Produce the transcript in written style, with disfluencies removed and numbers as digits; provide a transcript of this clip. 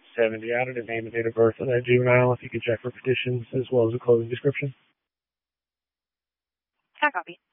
70. Added a name and date of birth of that juvenile. If you could check for petitions as well as a closing description. I copy.